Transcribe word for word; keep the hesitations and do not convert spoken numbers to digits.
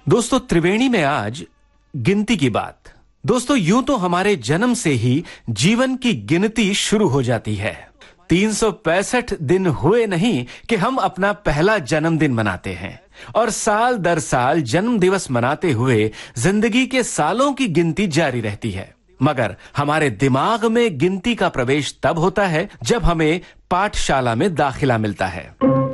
दोस्तों, त्रिवेणी में आज गिनती की बात। दोस्तों, यूं तो हमारे जन्म से ही जीवन की गिनती शुरू हो जाती है। तीन सौ पैंसठ दिन हुए नहीं कि हम अपना पहला जन्मदिन मनाते हैं और साल दर साल जन्म दिवस मनाते हुए जिंदगी के सालों की गिनती जारी रहती है। मगर हमारे दिमाग में गिनती का प्रवेश तब होता है जब हमें पाठशाला में दाखिला मिलता है।